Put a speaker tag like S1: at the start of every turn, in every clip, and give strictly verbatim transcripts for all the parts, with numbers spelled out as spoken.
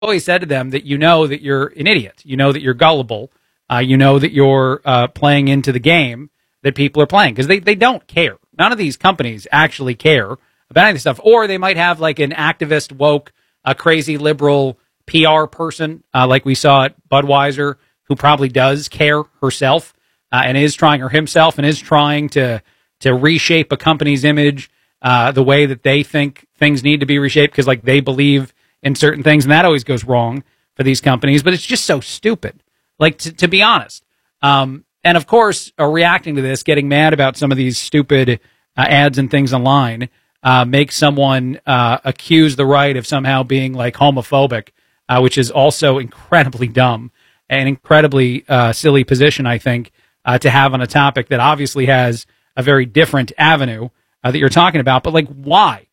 S1: always said to them that you know that you're an idiot. You know that you're gullible. Uh, you know that you're uh, playing into the game that people are playing because they, they don't care. None of these companies actually care about any of this stuff. Or they might have like an activist, woke, a crazy liberal P R person uh, like we saw at Budweiser who probably does care herself uh, and is trying, or himself, and is trying to, to reshape a company's image uh, the way that they think things need to be reshaped because like they believe in certain things, and that always goes wrong for these companies. But it's just so stupid. Like, to, to be honest. Um, and, of course, uh, reacting to this, getting mad about some of these stupid uh, ads and things online, uh, makes someone uh, accuse the right of somehow being, like, homophobic, uh, which is also incredibly dumb and incredibly uh, silly position, I think, uh, to have on a topic that obviously has a very different avenue uh, that you're talking about. But, like, why?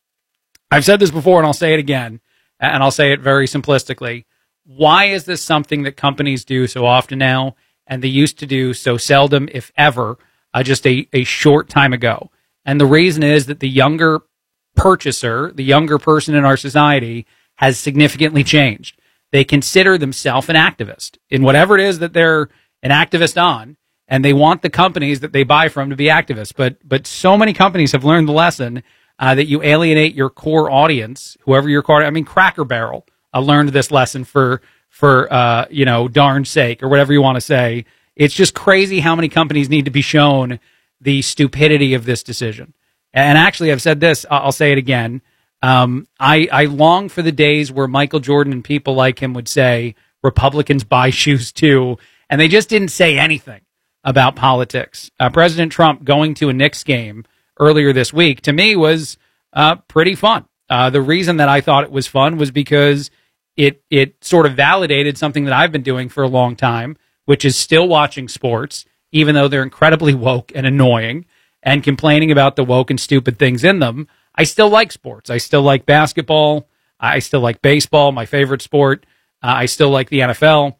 S1: I've said this before, and I'll say it again, and I'll say it very simplistically. Why is this something that companies do so often now, and they used to do so seldom, if ever, uh, just a, a short time ago? And the reason is that the younger purchaser, the younger person in our society, has significantly changed. They consider themselves an activist in whatever it is that they're an activist on, and they want the companies that they buy from to be activists. But but so many companies have learned the lesson uh, that you alienate your core audience, whoever your core. I mean, Cracker Barrel. I learned this lesson for, for uh, you know, darn sake, or whatever you want to say. It's just crazy how many companies need to be shown the stupidity of this decision. And actually, I've said this, I'll say it again. Um, I, I long for the days where Michael Jordan and people like him would say, Republicans buy shoes too, and they just didn't say anything about politics. Uh, President Trump going to a Knicks game earlier this week, to me, was uh, pretty fun. Uh, the reason that I thought it was fun was because It it sort of validated something that I've been doing for a long time, which is still watching sports, even though they're incredibly woke and annoying and complaining about the woke and stupid things in them. I still like sports. I still like basketball. I still like baseball, my favorite sport. Uh, I still like the N F L.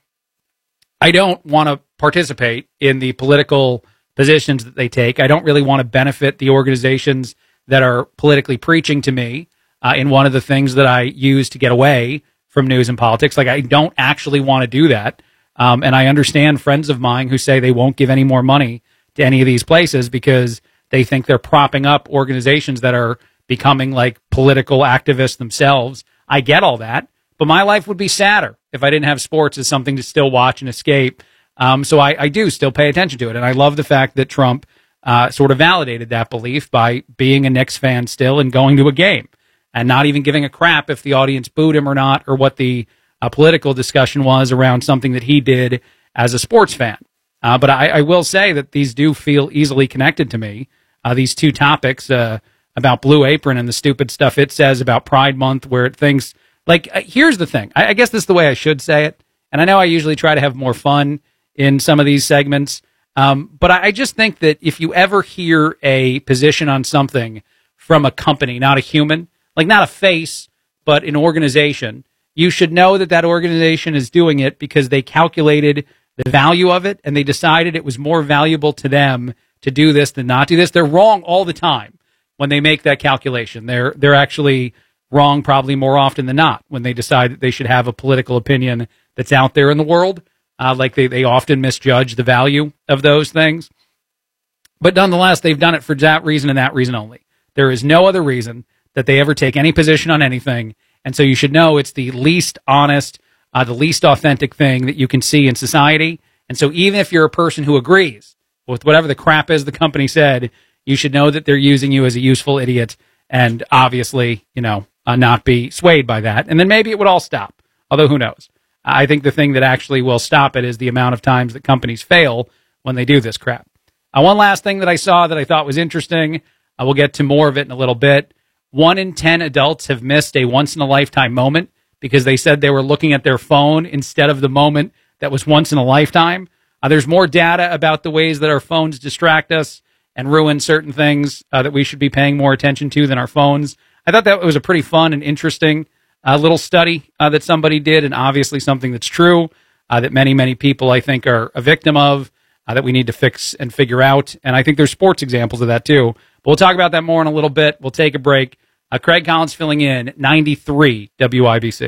S1: I don't want to participate in the political positions that they take. I don't really want to benefit the organizations that are politically preaching to me uh, in one of the things that I use to get away from news and politics. Like, I don't actually want to do that. Um, and I understand friends of mine who say they won't give any more money to any of these places because they think they're propping up organizations that are becoming like political activists themselves. I get all that, but my life would be sadder if I didn't have sports as something to still watch and escape. Um, so I, I do still pay attention to it. And I love the fact that Trump uh, sort of validated that belief by being a Knicks fan still and going to a game, and not even giving a crap if the audience booed him or not, or what the uh, political discussion was around something that he did as a sports fan. Uh, but I, I will say that these do feel easily connected to me. Uh, these two topics uh, about Blue Apron and the stupid stuff it says about Pride Month, where it thinks, like, uh, here's the thing. I, I guess this is the way I should say it. And I know I usually try to have more fun in some of these segments. Um, but I, I just think that if you ever hear a position on something from a company, not a human, like not a face, but an organization, you should know that that organization is doing it because they calculated the value of it and they decided it was more valuable to them to do this than not do this. They're wrong all the time when they make that calculation. They're they're actually wrong probably more often than not when they decide that they should have a political opinion that's out there in the world. Uh, like they, they often misjudge the value of those things. But nonetheless, they've done it for that reason and that reason only. There is no other reason that they ever take any position on anything. And so you should know it's the least honest, uh, the least authentic thing that you can see in society. And so even if you're a person who agrees with whatever the crap is the company said, you should know that they're using you as a useful idiot and obviously, you know, uh, not be swayed by that. And then maybe it would all stop, although who knows. I think the thing that actually will stop it is the amount of times that companies fail when they do this crap. Uh, one last thing that I saw that I thought was interesting, I will get to more of it in a little bit. One in ten adults have missed a once-in-a-lifetime moment because they said they were looking at their phone instead of the moment that was once in a lifetime. Uh, there's more data about the ways that our phones distract us and ruin certain things uh, that we should be paying more attention to than our phones. I thought that was a pretty fun and interesting uh, little study uh, that somebody did, and obviously something that's true, uh, that many, many people, I think, are a victim of, uh, that we need to fix and figure out. And I think there's sports examples of that, too. But we'll talk about that more in a little bit. We'll take a break. Uh, Craig Collins filling in, ninety-three W I B C.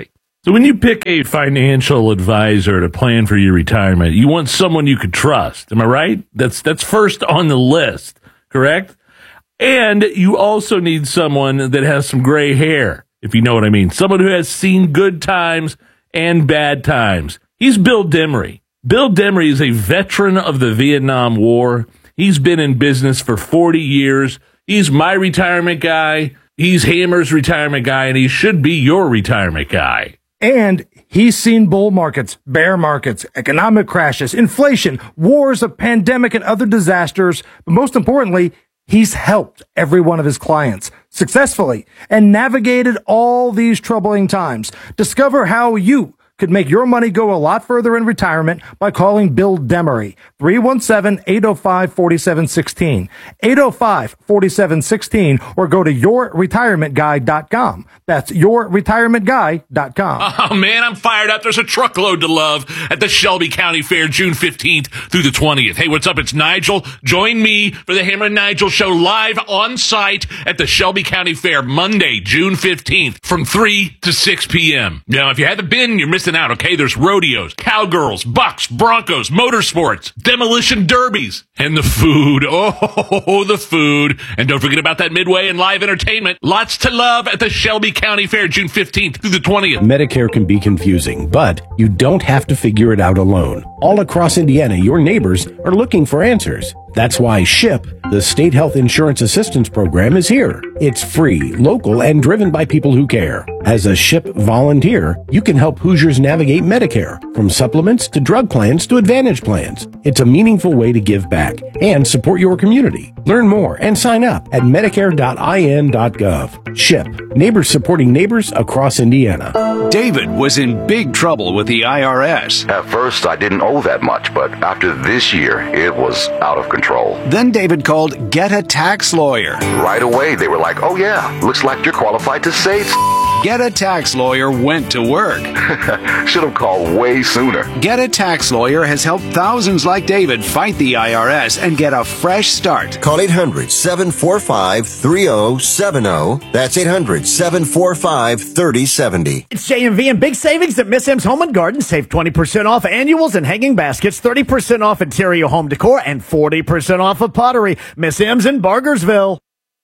S2: So when you pick a financial advisor to plan for your retirement, you want someone you could trust. Am I right? That's that's first on the list, correct? And you also need someone that has some gray hair, if you know what I mean. Someone who has seen good times and bad times. He's Bill Demery. Bill Demery is a veteran of the Vietnam War. He's been in business for forty years. He's my retirement guy. He's Hammer's retirement guy, and he should be your retirement guy.
S3: And he's seen bull markets, bear markets, economic crashes, inflation, wars, a pandemic, and other disasters. But most importantly, he's helped every one of his clients successfully and navigated all these troubling times. Discover how you could make your money go a lot further in retirement by calling Bill Demery, three one seven, eight oh five, four seven one six, eight oh five, four seven one six, or go to your retirement guy dot com. That's your retirement guy dot com.
S4: Oh, man, I'm fired up. There's a truckload to love at the Shelby County Fair, June fifteenth through the twentieth. Hey, what's up? It's Nigel. Join me for the Hammer and Nigel show live on site at the Shelby County Fair, Monday, June fifteenth from three to six p.m. Now, if you haven't been, you're missing out, okay? There's rodeos, cowgirls, bucks, broncos, motorsports, demolition derbies, and the food. Oh, the food. And don't forget about that Midway and live entertainment. Lots to love at the Shelby County Fair, June fifteenth through the twentieth.
S5: Medicare can be confusing, but you don't have to figure it out alone. All across Indiana, your neighbors are looking for answers. That's why SHIP, the State Health Insurance Assistance Program, is here. It's free, local, and driven by people who care. As a SHIP volunteer, you can help Hoosiers navigate Medicare, from supplements to drug plans to Advantage plans. It's a meaningful way to give back and support your community. Learn more and sign up at medicare dot I N dot gov. SHIP, neighbors supporting neighbors across Indiana.
S6: David was in big trouble with the I R S.
S7: At first, I didn't owe that much, but after this year, it was out of control.
S6: Then David called Get a Tax Lawyer.
S7: Right away, they were like, oh yeah, looks like you're qualified to save.
S6: Get a Tax Lawyer went to work.
S7: Should have called way sooner.
S6: Get a Tax Lawyer has helped thousands like David fight the I R S and get a fresh start.
S8: Call eight hundred, seven four five, three oh seven oh. That's eight hundred, seven four five, three oh seven oh.
S9: It's J M V and big savings at Miss M's Home and Garden. Save twenty percent off annuals and hanging baskets, thirty percent off interior home decor, and forty percent off of pottery. Miss M's in Bargersville.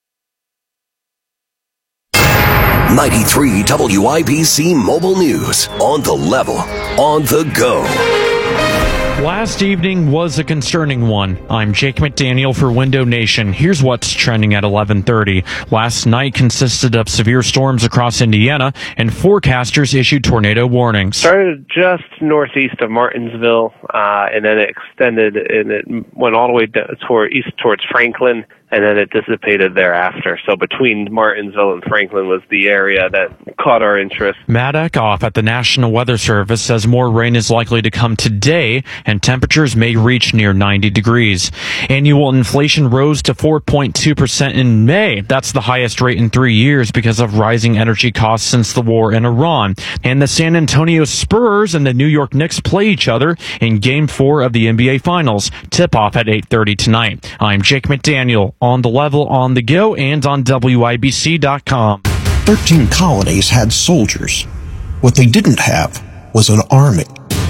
S10: ninety-three W I B C Mobile News. On the level, on the go.
S11: Last evening was a concerning one. I'm Jake McDaniel for Window Nation. Here's what's trending at eleven thirty. Last night consisted of severe storms across Indiana, and forecasters issued tornado warnings.
S12: Started just northeast of Martinsville, uh, and then it extended, and it went all the way down toward, east towards Franklin, and then it dissipated thereafter. So between Martinsville and Franklin was the area that caught our interest.
S11: Matt Eckhoff at the National Weather Service says more rain is likely to come today, and temperatures may reach near ninety degrees. Annual inflation rose to four point two percent in May. That's the highest rate in three years because of rising energy costs since the war in Iran. And the San Antonio Spurs and the New York Knicks play each other in Game four of the N B A Finals. Tip-off at eight thirty tonight. I'm Jake McDaniel. On the level, on the go, and on W I B C dot com.
S13: Thirteen colonies had soldiers. What they didn't have was an army.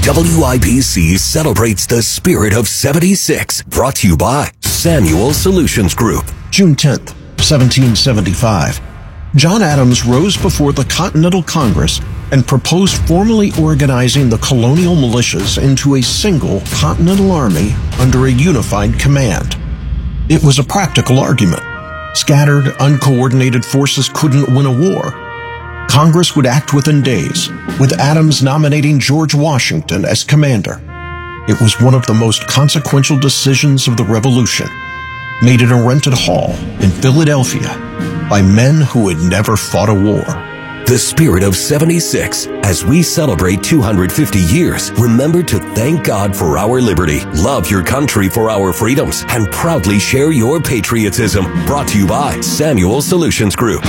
S10: W I B C celebrates the spirit of seventy-six. Brought to you by Samuel Solutions Group.
S13: June tenth, seventeen seventy-five. John Adams rose before the Continental Congress and proposed formally organizing the colonial militias into a single Continental Army under a unified command. It was a practical argument. Scattered, uncoordinated forces couldn't win a war. Congress would act within days, with Adams nominating George Washington as commander. It was one of the most consequential decisions of the Revolution, made in a rented hall in Philadelphia by men who had never fought a war.
S10: The spirit of seventy-six. As we celebrate two hundred fifty years, remember to thank God for our liberty, love your country for our freedoms, and proudly share your patriotism. Brought to you by Samuel Solutions Group.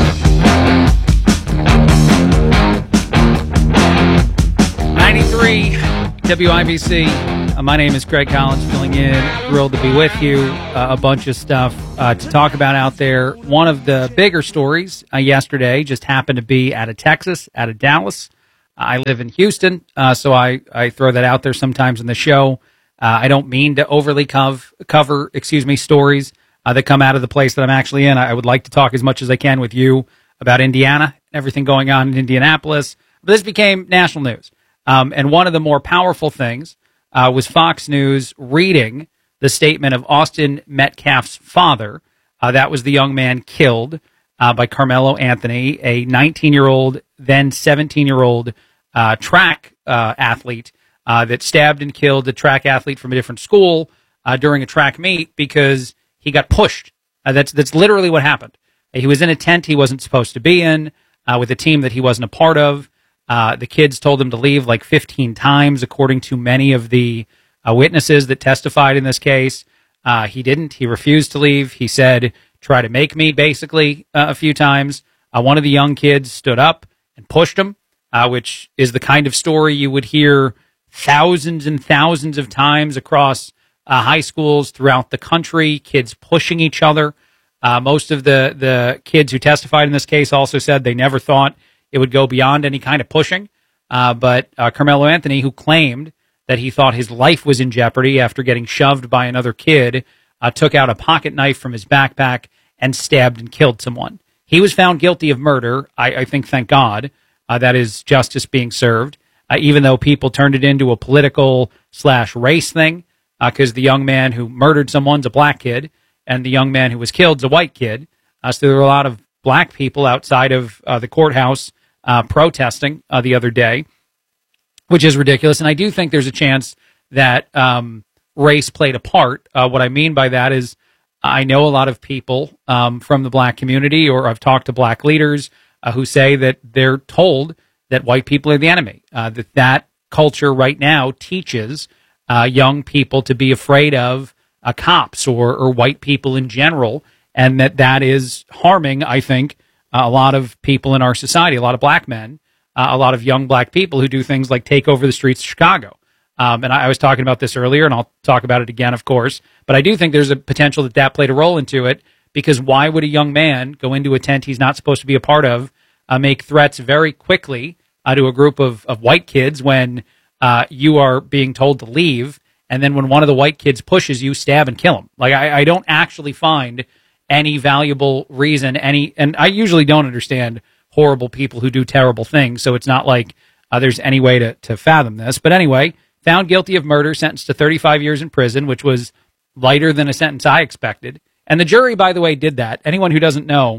S1: ninety-three W I B C. Uh, my name is Craig Collins, filling in. Thrilled to be with you. Uh, a bunch of stuff uh, to talk about out there. One of the bigger stories uh, yesterday just happened to be out of Texas, out of Dallas. I live in Houston, uh, so I, I throw that out there sometimes in the show. Uh, I don't mean to overly cov- cover, excuse me, stories uh, that come out of the place that I'm actually in. I, I would like to talk as much as I can with you about Indiana and everything going on in Indianapolis. But this became national news. Um, and one of the more powerful things uh, was Fox News reading the statement of Austin Metcalf's father. Uh, that was the young man killed uh, by Carmelo Anthony, a nineteen-year-old, then seventeen-year-old uh, track uh, athlete uh, that stabbed and killed a track athlete from a different school uh, during a track meet because he got pushed. Uh, that's that's literally what happened. He was in a tent he wasn't supposed to be in uh, with a team that he wasn't a part of. Uh, the kids told him to leave like fifteen times, according to many of the uh, witnesses that testified in this case. Uh, he didn't. He refused to leave. He said, try to make me, basically, uh, a few times. Uh, one of the young kids stood up and pushed him, uh, which is the kind of story you would hear thousands and thousands of times across uh, high schools throughout the country, kids pushing each other. Uh, most of the, the kids who testified in this case also said they never thought it would go beyond any kind of pushing. Uh, but uh, Carmelo Anthony, who claimed that he thought his life was in jeopardy after getting shoved by another kid, uh, took out a pocket knife from his backpack and stabbed and killed someone. He was found guilty of murder. I, I think, thank God, uh, that is justice being served, uh, even though people turned it into a political slash race thing, because uh, the young man who murdered someone's a black kid, and the young man who was killed is a white kid. Uh, so there were a lot of black people outside of uh, the courthouse uh, protesting uh, the other day, which is ridiculous. And I do think there's a chance that um, race played a part. Uh, what I mean by that is I know a lot of people um, from the black community, or I've talked to black leaders uh, who say that they're told that white people are the enemy, uh, that that culture right now teaches uh, young people to be afraid of uh, cops or, or white people in general, and that that is harming, I think, uh, a lot of people in our society, a lot of black men, uh, a lot of young black people who do things like take over the streets of Chicago. Um, and I, I was talking about this earlier, and I'll talk about it again, of course. But I do think there's a potential that that played a role into it, because why would a young man go into a tent he's not supposed to be a part of, uh, make threats very quickly uh, to a group of, of white kids when uh, you are being told to leave, and then when one of the white kids pushes you, stab and kill him? Like, I, I don't actually find any valuable reason, any, and I usually don't understand horrible people who do terrible things, so it's not like uh, there's any way to, to fathom this. But anyway, found guilty of murder, sentenced to thirty-five years in prison, which was lighter than a sentence I expected. And the jury, by the way, did that. Anyone who doesn't know,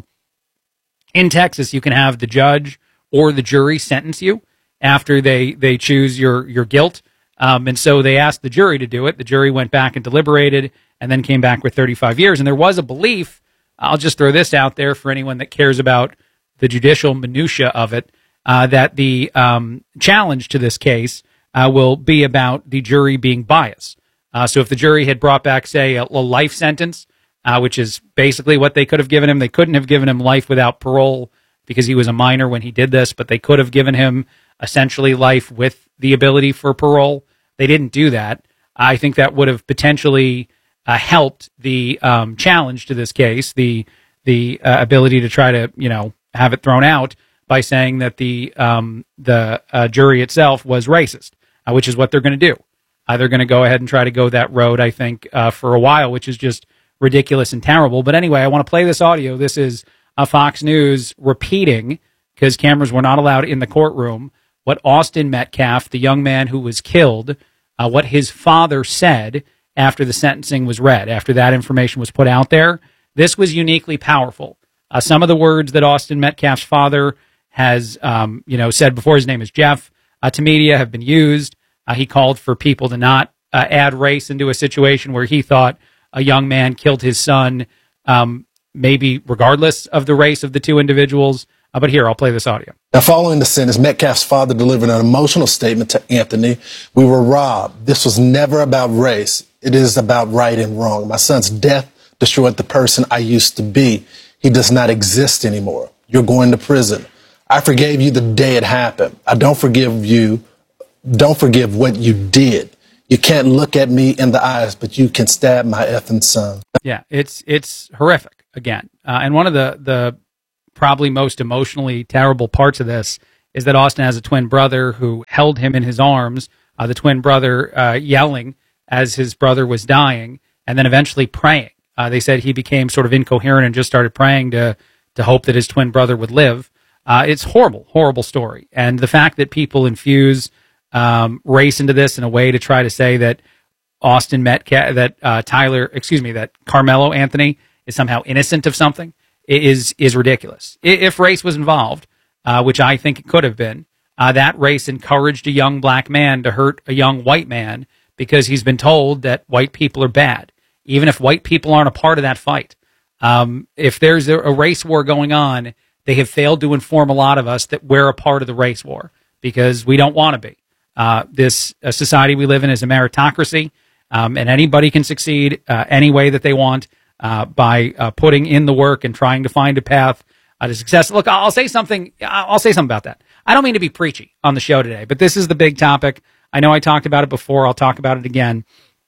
S1: in Texas, you can have the judge or the jury sentence you after they, they choose your, your guilt. Um, and so they asked the jury to do it. The jury went back and deliberated and then came back with thirty-five years. And there was a belief, I'll just throw this out there for anyone that cares about the judicial minutia of it, uh, that the um, challenge to this case uh, will be about the jury being biased. Uh, so if the jury had brought back, say, a, a life sentence, uh, which is basically what they could have given him, they couldn't have given him life without parole because he was a minor when he did this, but they could have given him essentially life with the ability for parole. They didn't do that. I think that would have potentially uh, helped the um, challenge to this case, the the uh, ability to try to, you know, have it thrown out by saying that the um, the uh, jury itself was racist, uh, which is what they're going to do. Uh, they're going to go ahead and try to go that road, I think, uh, for a while, which is just ridiculous and terrible. But anyway, I want to play this audio. This is uh, Fox News repeating, because cameras were not allowed in the courtroom, what Austin Metcalf, the young man who was killed, uh, what his father said after the sentencing was read, after that information was put out there. This was uniquely powerful. Uh, some of the words that Austin Metcalf's father has, um, you know, said before, his name is Jeff, uh, to media have been used. Uh, he called for people to not uh, add race into a situation where he thought a young man killed his son, um, maybe regardless of the race of the two individuals. Uh, but here, I'll play this audio.
S14: Now, following the sentence, Metcalf's father delivered an emotional statement to Anthony. We were robbed. This was never about race. It is about right and wrong. My son's death destroyed the person I used to be. He does not exist anymore. You're going to prison. I forgave you the day it happened. I don't forgive you don't forgive what you did. You can't look at me in the eyes, but you can stab my effing son.
S1: Yeah, it's it's horrific, again. Uh, and one of the, the probably most emotionally terrible parts of this is that Austin has a twin brother who held him in his arms, uh, the twin brother uh, yelling as his brother was dying, and then eventually praying. Uh, they said he became sort of incoherent and just started praying to, to hope that his twin brother would live. Uh, it's horrible, horrible story. And the fact that people infuse um, race into this in a way to try to say that Austin Metcalf, that uh, Tyler, excuse me, that Carmelo Anthony is somehow innocent of something is is ridiculous. If race was involved, uh, which I think it could have been, uh, that race encouraged a young black man to hurt a young white man because he's been told that white people are bad, even if white people aren't a part of that fight. Um, if there's a, a race war going on, they have failed to inform a lot of us that we're a part of the race war because we don't want to be. Uh, this uh, society we live in is a meritocracy, um, and anybody can succeed uh, any way that they want uh, by uh, putting in the work and trying to find a path uh, to success. Look, I'll say something. I'll say something about that. I don't mean to be preachy on the show today, but this is the big topic. I know I talked about it before. I'll talk about it again.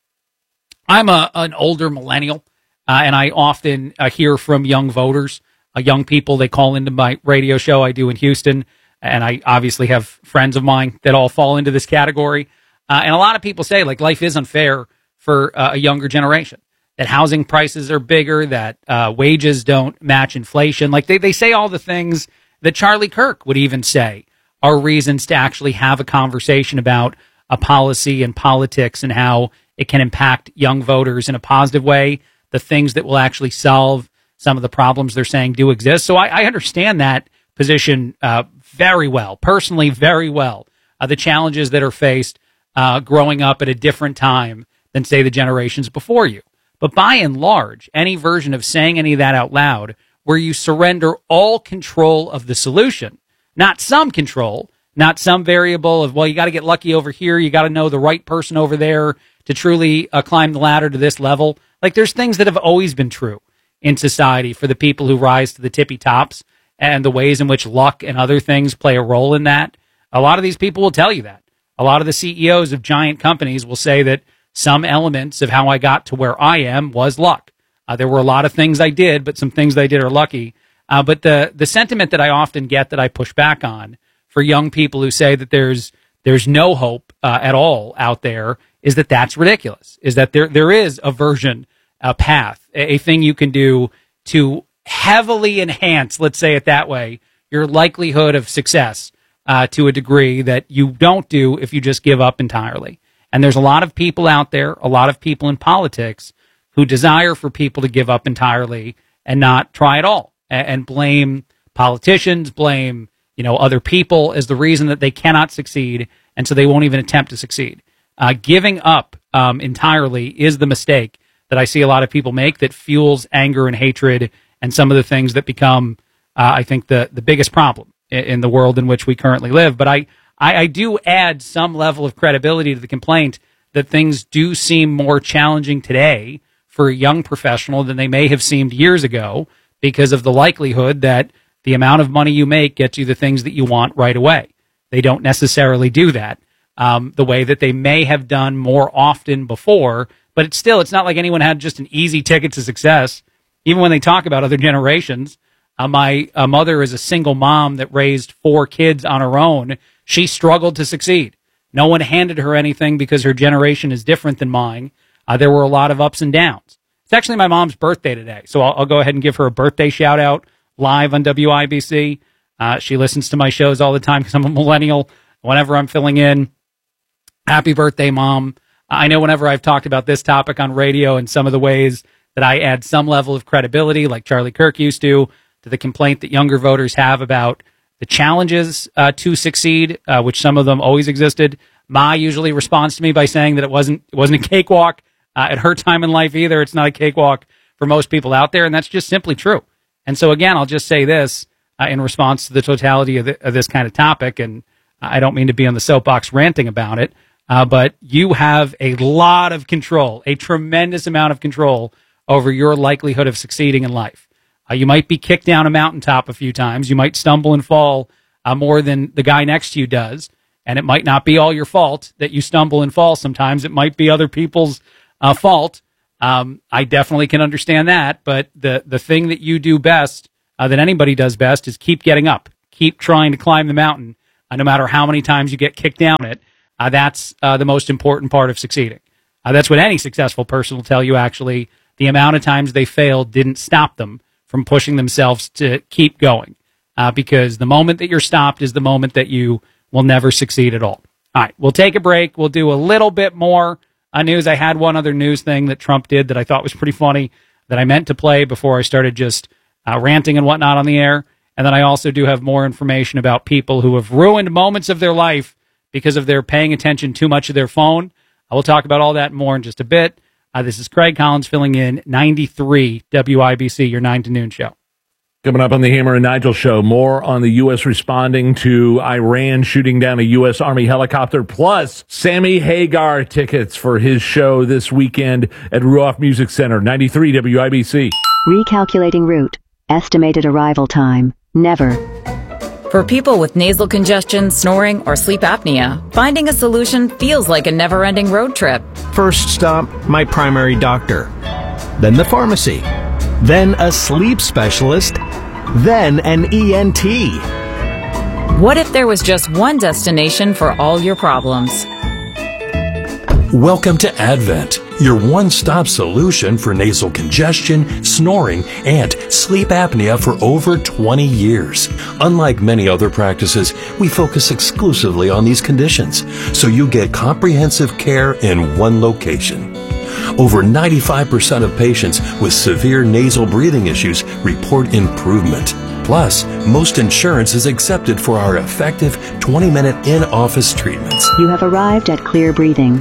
S1: I'm a, an older millennial, uh, and I often uh, hear from young voters, uh, young people. They call into my radio show I do in Houston, and I obviously have friends of mine that all fall into this category. Uh, and a lot of people say, like, life is unfair for uh, a younger generation, that housing prices are bigger, that uh, wages don't match inflation. Like, they, they say all the things that Charlie Kirk would even say are reasons to actually have a conversation about a policy and politics and how it can impact young voters in a positive way, the things that will actually solve some of the problems they're saying do exist. So I, I understand that position uh, very well, personally very well, uh, the challenges that are faced uh, growing up at a different time than, say, the generations before you. But by and large, any version of saying any of that out loud where you surrender all control of the solution, not some control, not some variable of, well, you got to get lucky over here, you got to know the right person over there to truly uh, climb the ladder to this level. Like, there's things that have always been true in society for the people who rise to the tippy tops, and the ways in which luck and other things play a role in that. A lot of these people will tell you that. A lot of the C E Os of giant companies will say that some elements of how I got to where I am was luck. Uh, there were a lot of things I did, but some things I did are lucky. Uh, but the the sentiment that I often get that I push back on for young people who say that there's there's no hope uh, at all out there is that that's ridiculous, is that there there is a version, a path, a, a thing you can do to heavily enhance, let's say it that way, your likelihood of success uh, to a degree that you don't do if you just give up entirely. And there's a lot of people out there, a lot of people in politics who desire for people to give up entirely and not try at all, and, and blame politicians, blame, you know, other people as the reason that they cannot succeed, and so they won't even attempt to succeed. Uh, giving up um, entirely is the mistake that I see a lot of people make that fuels anger and hatred and some of the things that become, uh, I think, the, the biggest problem in, in the world in which we currently live. But I, I, I do add some level of credibility to the complaint that things do seem more challenging today for a young professional than they may have seemed years ago because of the likelihood that the amount of money you make gets you the things that you want right away. They don't necessarily do that um, the way that they may have done more often before, but it's still, it's not like anyone had just an easy ticket to success. Even when they talk about other generations, uh, my uh, mother is a single mom that raised four kids on her own. She struggled to succeed. No one handed her anything because her generation is different than mine. Uh, there were a lot of ups and downs. It's actually my mom's birthday today, so I'll, I'll go ahead and give her a birthday shout out live on W I B C. Uh, she listens to my shows all the time because I'm a millennial. Whenever I'm filling in, happy birthday, Mom. I know whenever I've talked about this topic on radio and some of the ways that I add some level of credibility, like Charlie Kirk used to, to the complaint that younger voters have about the challenges uh, to succeed, uh, which some of them always existed. Ma usually responds to me by saying that it wasn't it wasn't a cakewalk uh, at her time in life either. It's not a cakewalk for most people out there, and that's just simply true. And so, again, I'll just say this uh, in response to the totality of, the, of this kind of topic, and I don't mean to be on the soapbox ranting about it, uh, but you have a lot of control, a tremendous amount of control over your likelihood of succeeding in life. Uh, you might be kicked down a mountaintop a few times. You might stumble and fall uh, more than the guy next to you does. And it might not be all your fault that you stumble and fall sometimes. It might be other people's uh, fault. Um, I definitely can understand that. But the, the thing that you do best, uh, that anybody does best, is keep getting up. Keep trying to climb the mountain, uh, no matter how many times you get kicked down it. Uh, that's uh, the most important part of succeeding. Uh, that's what any successful person will tell you, actually. The amount of times they failed didn't stop them from pushing themselves to keep going. Uh, because the moment that you're stopped is the moment that you will never succeed at all. All right, we'll take a break. We'll do a little bit more uh, news. I had one other news thing that Trump did that I thought was pretty funny that I meant to play before I started just uh, ranting and whatnot on the air. And then I also do have more information about people who have ruined moments of their life because of their paying attention too much of their phone. I will talk about all that more in just a bit. Uh, this is Craig Collins filling in ninety-three W I B C, your nine to noon show.
S2: Coming up on the Hammer and Nigel show, more on the U S responding to Iran shooting down a U S Army helicopter, plus Sammy Hagar tickets for his show this weekend at Ruoff Music Center. ninety-three W I B C.
S15: Recalculating route. Estimated arrival time. Never.
S16: For people with nasal congestion, snoring, or sleep apnea, finding a solution feels like a never-ending road trip.
S17: First stop, my primary doctor. Then the pharmacy. Then a sleep specialist. Then an E N T.
S16: What if there was just one destination for all your problems?
S10: Welcome to Advent, your one-stop solution for nasal congestion, snoring, and sleep apnea for over twenty years. Unlike many other practices, we focus exclusively on these conditions, so you get comprehensive care in one location. Over ninety-five percent of patients with severe nasal breathing issues report improvement. Plus, most insurance is accepted for our effective twenty-minute in-office treatments.
S15: You have arrived at Clear Breathing.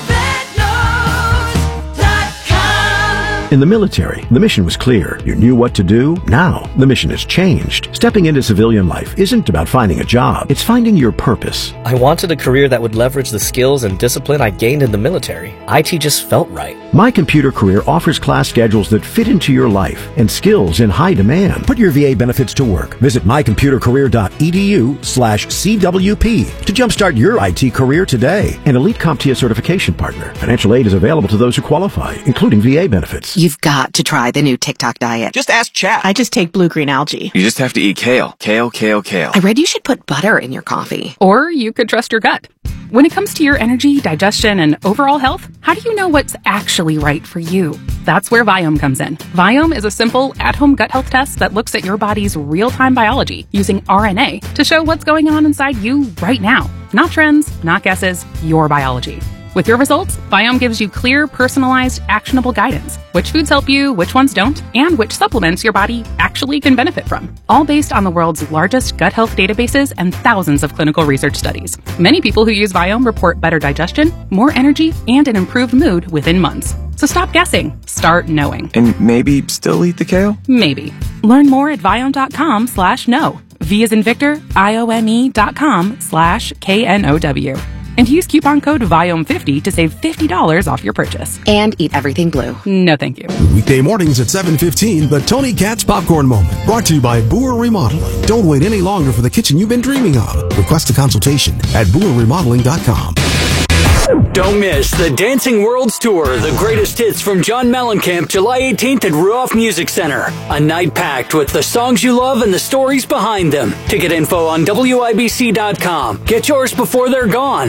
S5: In the military, the mission was clear. You knew what to do. Now, the mission has changed. Stepping into civilian life isn't about finding a job. It's finding your purpose.
S18: I wanted a career that would leverage the skills and discipline I gained in the military. I T just felt right.
S5: My Computer Career offers class schedules that fit into your life and skills in high demand. Put your V A benefits to work. Visit my computer career dot e d u slash C W P to jumpstart your I T career today. An Elite CompTIA certification partner. Financial aid is available to those who qualify, including V A benefits.
S19: You've got to try the new TikTok diet.
S20: Just ask Chat.
S19: I just take blue-green algae.
S20: You just have to eat kale. Kale, kale, kale.
S19: I read you should put butter in your coffee.
S21: Or you could trust your gut. When it comes to your energy, digestion, and overall health, how do you know what's actually right for you? That's where Viome comes in. Viome is a simple, at-home gut health test that looks at your body's real-time biology using R N A to show what's going on inside you right now. Not trends, not guesses, your biology. With your results, Viome gives you clear, personalized, actionable guidance. Which foods help you, which ones don't, and which supplements your body actually can benefit from. All based on the world's largest gut health databases and thousands of clinical research studies. Many people who use Viome report better digestion, more energy, and an improved mood within months. So stop guessing. Start knowing.
S20: And maybe still eat the kale?
S21: Maybe. Learn more at Viome.com slash know. V as in Victor, I O M E dot com slash K N O W. And use coupon code Viome fifty to save fifty dollars off your purchase.
S19: And eat everything blue.
S21: No, thank you.
S22: Weekday mornings at seven fifteen, the Tony Katz Popcorn Moment. Brought to you by Boer Remodeling. Don't wait any longer for the kitchen you've been dreaming of. Request a consultation at boer remodeling dot com.
S23: Don't miss the Dancing Worlds Tour, the greatest hits from John Mellencamp, July eighteenth at Ruoff Music Center. A night packed with the songs you love and the stories behind them. Ticket info on W I B C dot com. Get yours before they're gone.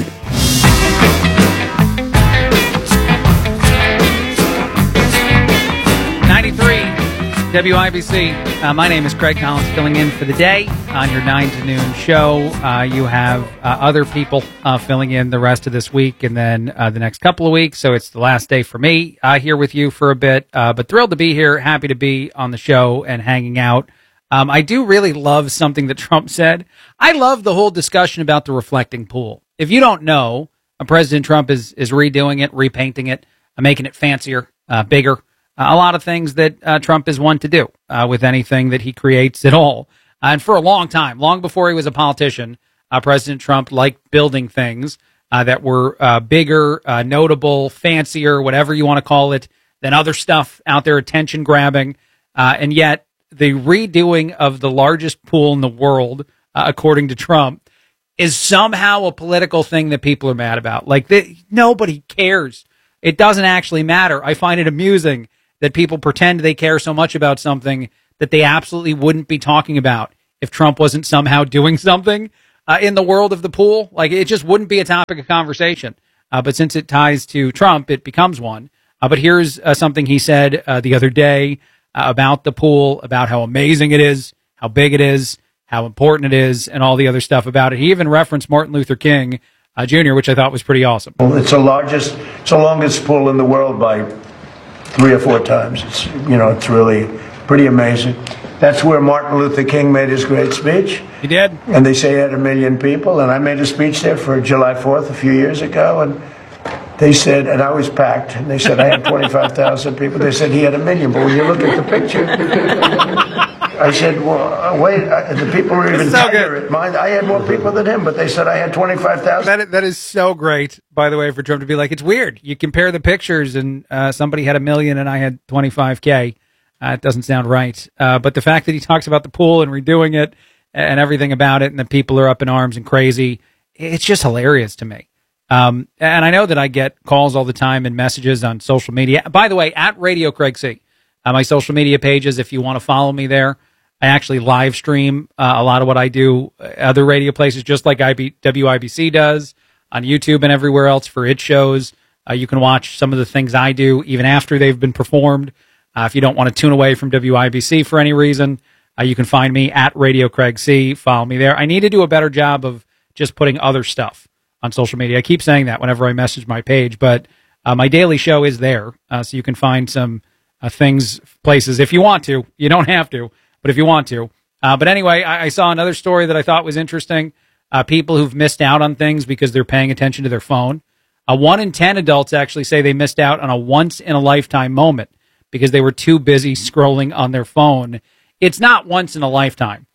S1: ninety-three W I B C. Uh, my name is Craig Collins, filling in for the day on your nine to noon show. Uh, you have uh, other people uh, filling in the rest of this week and then uh, the next couple of weeks. So it's the last day for me uh, here with you for a bit. Uh, but thrilled to be here. Happy to be on the show and hanging out. Um, I do really love something that Trump said. I love the whole discussion about the reflecting pool. If you don't know, uh, President Trump is, is redoing it, repainting it, uh, making it fancier, uh, bigger. Uh, a lot of things that uh, Trump is one to do uh, with anything that he creates at all. Uh, and for a long time, long before he was a politician, uh, President Trump liked building things uh, that were uh, bigger, uh, notable, fancier, whatever you want to call it, than other stuff out there, attention grabbing. Uh, and yet the redoing of the largest pool in the world, uh, according to Trump, is somehow a political thing that people are mad about. Like, they, nobody cares. It doesn't actually matter. I find it amusing that people pretend they care so much about something that they absolutely wouldn't be talking about if Trump wasn't somehow doing something uh, in the world of the pool. Like, it just wouldn't be a topic of conversation. Uh, but since it ties to Trump, it becomes one. Uh, but here's uh, something he said uh, the other day uh, about the pool, about how amazing it is, how big it is, how important it is, and all the other stuff about it. He even referenced Martin Luther King uh, Junior, which I thought was pretty awesome.
S3: Well, it's the largest, it's the longest pool in the world by three or four times. It's, you know, it's really pretty amazing. That's where Martin Luther King made his great speech.
S1: He did.
S3: And they say he had a million people, and I made a speech there for July fourth a few years ago, and they said, and I was packed, and they said I had twenty-five thousand people. They said he had a million, but when you look at the picture, I said, well, wait, I, the people were even
S1: so
S3: tighter at mine. I had more people than him, but they said I had twenty-five thousand.
S1: That, that is so great, by the way, for Trump to be like, it's weird. You compare the pictures, and uh, somebody had a million, and I had twenty-five K. Uh, it doesn't sound right. Uh, but the fact that he talks about the pool and redoing it and everything about it, and the people are up in arms and crazy, it's just hilarious to me. Um, and I know that I get calls all the time and messages on social media. By the way, at Radio Craig C, uh, my social media pages, if you want to follow me there, I actually live stream uh, a lot of what I do other radio places, just like I B, W I B C does on YouTube and everywhere else for its shows. Uh, you can watch some of the things I do even after they've been performed. Uh, if you don't want to tune away from W I B C for any reason, uh, you can find me at Radio Craig C. Follow me there. I need to do a better job of just putting other stuff on social media. I keep saying that whenever I message my page, but uh, my daily show is there, uh, so you can find some uh, things, places, if you want to. You don't have to, but if you want to. Uh, but anyway, I, I saw another story that I thought was interesting. Uh, people who've missed out on things because they're paying attention to their phone. Uh, one in ten adults actually say they missed out on a once-in-a-lifetime moment because they were too busy scrolling on their phone. It's not once in a lifetime,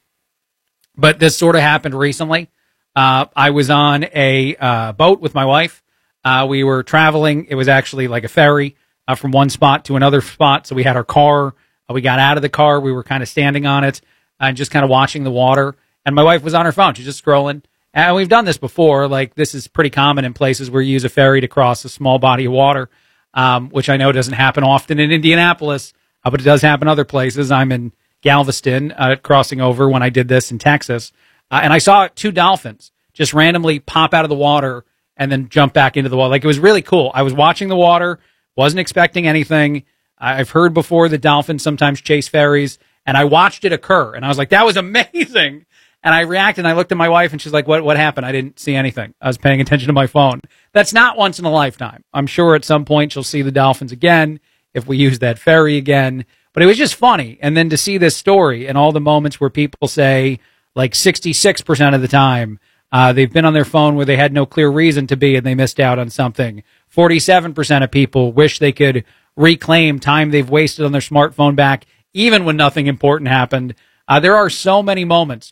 S1: but this sort of happened recently. Uh, I was on a uh, boat with my wife. Uh, we were traveling. It was actually like a ferry uh, from one spot to another spot. So we had our car. Uh, we got out of the car. We were kind of standing on it and just kind of watching the water. And my wife was on her phone. She's just scrolling. And we've done this before. Like, this is pretty common in places where you use a ferry to cross a small body of water. Um, which I know doesn't happen often in Indianapolis, uh, but it does happen other places. I'm in Galveston, uh, crossing over when I did this in Texas, uh, and I saw two dolphins just randomly pop out of the water and then jump back into the water. Like, it was really cool. I was watching the water, wasn't expecting anything. I've heard before that dolphins sometimes chase ferries, and I watched it occur, and I was like, that was amazing. And I reacted, and I looked at my wife, and she's like, what what happened? I didn't see anything. I was paying attention to my phone. That's not once in a lifetime. I'm sure at some point she'll see the dolphins again if we use that ferry again. But it was just funny. And then to see this story and all the moments where people say, like sixty-six percent of the time, uh, they've been on their phone where they had no clear reason to be and they missed out on something. forty-seven percent of people wish they could reclaim time they've wasted on their smartphone back, even when nothing important happened. Uh, there are so many moments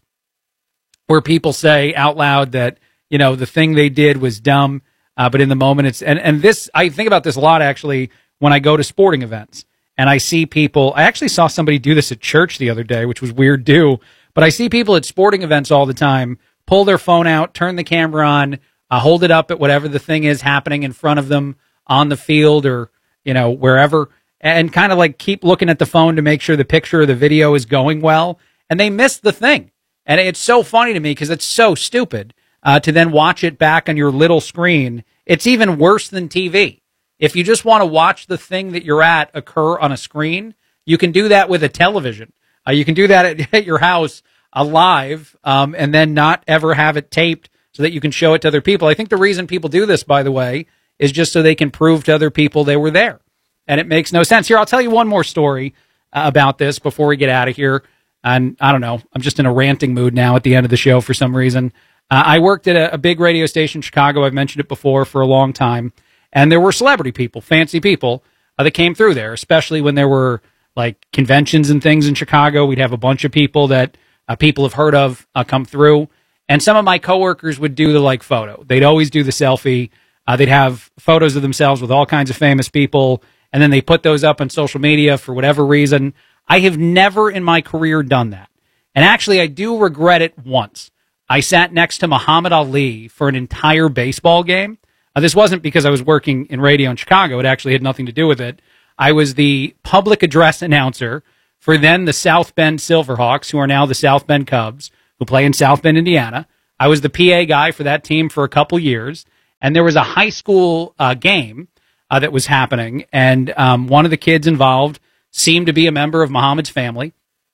S1: where people say out loud that, you know, the thing they did was dumb, uh, but in the moment it's, and, and this, I think about this a lot actually when I go to sporting events and I see people, I actually saw somebody do this at church the other day, which was weird too, but I see people at sporting events all the time pull their phone out, turn the camera on, uh, hold it up at whatever the thing is happening in front of them on the field or, you know, wherever, and kind of like keep looking at the phone to make sure the picture or the video is going well, and they miss the thing. And it's so funny to me because it's so stupid uh, to then watch it back on your little screen. It's even worse than T V. If you just want to watch the thing that you're at occur on a screen, you can do that with a television. Uh, you can do that at, at your house uh, live um, and then not ever have it taped so that you can show it to other people. I think the reason people do this, by the way, is just so they can prove to other people they were there. And it makes no sense. Here, I'll tell you one more story uh, about this before we get out of here. And I don't know, I'm just in a ranting mood now at the end of the show for some reason. Uh, I worked at a, a big radio station in Chicago. I've mentioned it before for a long time. And there were celebrity people, fancy people uh, that came through there, especially when there were like conventions and things in Chicago. We'd have a bunch of people that uh, people have heard of uh, come through. And some of my coworkers would do the like photo. They'd always do the selfie. Uh, they'd have photos of themselves with all kinds of famous people. And then they put those up on social media for whatever reason. I have never in my career done that. And actually, I do regret it once. I sat next to Muhammad Ali for an entire baseball game. Uh, this wasn't because I was working in radio in Chicago. It actually had nothing to do with it. I was the public address announcer for then the South Bend Silverhawks, who are now the South Bend Cubs, who play in South Bend, Indiana. I was the P A guy for that team for a couple years. And there was a high school uh, game uh, that was happening, and um, one of the kids involved seemed to be a member of Muhammad's family.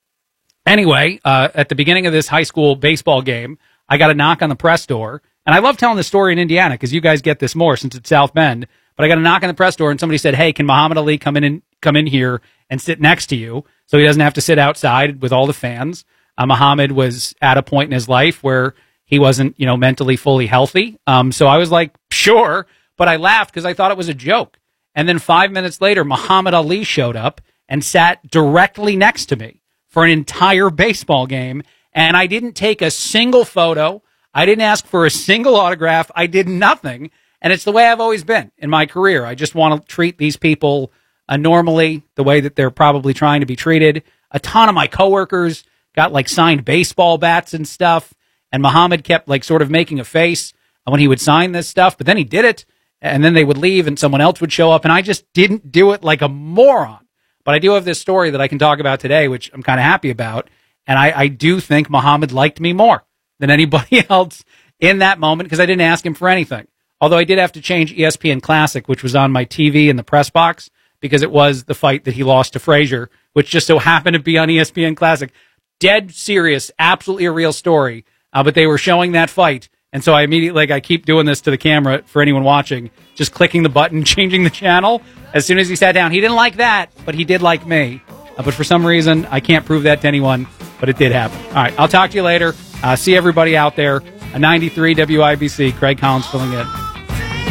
S1: Anyway, uh, at the beginning of this high school baseball game, I got a knock on the press door. And I love telling this story in Indiana because you guys get this more since it's South Bend. But I got a knock on the press door, and somebody said, hey, can Muhammad Ali come in and come in here and sit next to you so he doesn't have to sit outside with all the fans? Uh, Muhammad was at a point in his life where he wasn't, you know, mentally fully healthy. Um, so I was like, sure. But I laughed because I thought it was a joke. And then five minutes later, Muhammad Ali showed up and sat directly next to me for an entire baseball game. And I didn't take a single photo. I didn't ask for a single autograph. I did nothing. And it's the way I've always been in my career. I just want to treat these people uh, normally, the way that they're probably trying to be treated. A ton of my coworkers got like signed baseball bats and stuff. And Muhammad kept like sort of making a face when he would sign this stuff, but then he did it, and then they would leave and someone else would show up, and I just didn't do it like a moron. But I do have this story that I can talk about today, which I'm kind of happy about, and I, I do think Muhammad liked me more than anybody else in that moment because I didn't ask him for anything. Although I did have to change E S P N Classic, which was on my T V in the press box, because it was the fight that he lost to Frazier, which just so happened to be on E S P N Classic. Dead serious, absolutely a real story. Uh, but they were showing that fight, and so I immediately, like, I keep doing this to the camera for anyone watching, just clicking the button, changing the channel. As soon as he sat down, he didn't like that, but he did like me. Uh, but for some reason, I can't prove that to anyone, but it did happen. All right, I'll talk to you later. Uh, see everybody out there. A ninety-three W I B C, Craig Collins filling in.